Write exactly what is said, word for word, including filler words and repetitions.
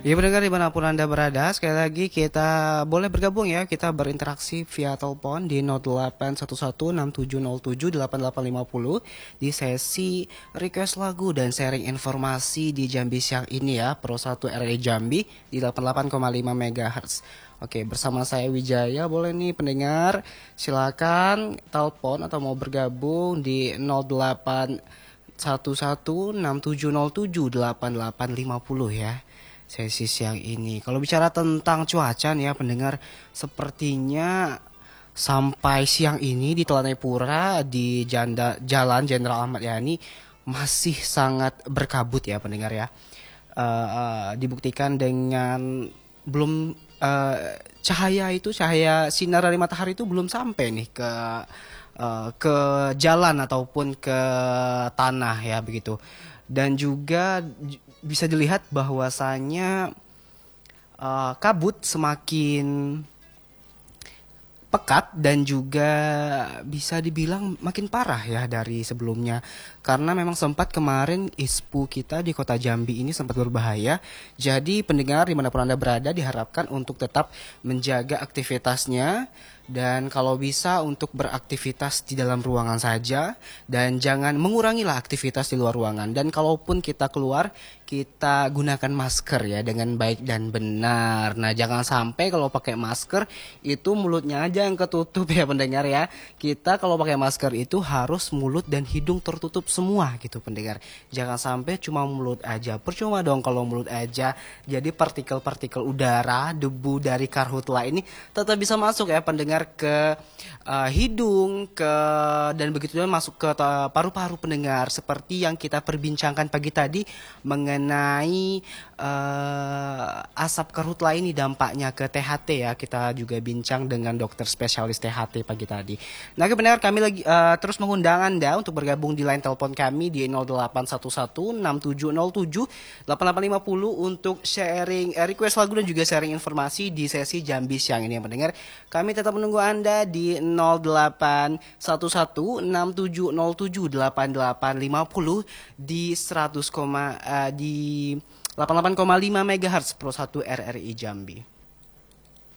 Ya pendengar dimanapun Anda berada, sekali lagi kita boleh bergabung ya, kita berinteraksi via telepon di nol delapan satu satu enam tujuh nol tujuh delapan delapan lima nol di sesi request lagu dan sharing informasi di Jambi siang ini ya, Pro satu R R I Jambi di delapan puluh delapan koma lima megahertz. Oke, bersama saya Wijaya, boleh nih pendengar, silakan telepon atau mau bergabung di nol delapan satu satu enam tujuh nol tujuh delapan delapan lima nol ya. Sesi siang ini. Kalau bicara tentang cuaca nih ya pendengar, sepertinya sampai siang ini di Telanai Pura di Janda, Jalan Jenderal Ahmad Yani masih sangat berkabut ya pendengar ya. Uh, uh, dibuktikan dengan belum uh, cahaya itu cahaya sinar dari matahari itu belum sampai nih ke uh, ke jalan ataupun ke tanah ya begitu. Dan juga bisa dilihat bahwasanya uh, kabut semakin pekat dan juga bisa dibilang makin parah ya dari sebelumnya, karena memang sempat kemarin ISPU kita di kota Jambi ini sempat berbahaya. Jadi pendengar dimanapun Anda berada diharapkan untuk tetap menjaga aktivitasnya dan kalau bisa untuk beraktivitas di dalam ruangan saja dan jangan mengurangilah aktivitas di luar ruangan. Dan kalaupun kita keluar, kita gunakan masker ya dengan baik dan benar. Nah, jangan sampai kalau pakai masker itu mulutnya aja yang ketutup ya pendengar ya. Kita kalau pakai masker itu harus mulut dan hidung tertutup semua gitu pendengar. Jangan sampai cuma mulut aja. Percuma dong kalau mulut aja. Jadi partikel-partikel udara, debu dari karhutla ini tetap bisa masuk ya pendengar ke uh, hidung ke dan begitu juga masuk ke paru-paru pendengar, seperti yang kita perbincangkan pagi tadi mengenai uh, asap karhutla ini dampaknya ke T H T ya. Kita juga bincang dengan dokter spesialis T H T pagi tadi. Nah, pendengar kami lagi uh, terus mengundang Anda untuk bergabung di line telepon kami di nol delapan satu satu enam tujuh nol tujuh delapan delapan lima nol untuk sharing uh, request lagu dan juga sharing informasi di sesi Jambi siang ini ya pendengar. Kami tetap menunggu Anda di nol delapan satu satu enam tujuh nol tujuh delapan delapan lima nol di seratus, uh, di delapan puluh delapan koma lima megahertz Pro satu R R I Jambi.